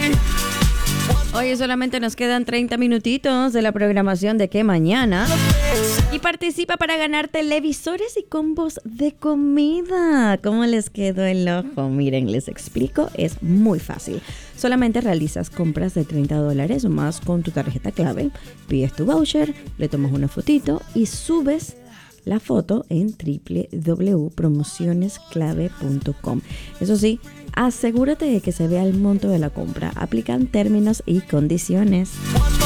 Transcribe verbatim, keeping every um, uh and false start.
Oye, solamente nos quedan treinta minutitos de la programación de Que Mañana. Y participa para ganar televisores y combos de comida. ¿Cómo les quedó el ojo? Miren, les explico. Es muy fácil. Solamente realizas compras de treinta dólares o más con tu tarjeta clave. Pides tu voucher, le tomas una fotito y subes la foto en doble u doble u doble u punto promociones clave punto com. Eso sí, asegúrate de que se vea el monto de la compra. Aplican términos y condiciones.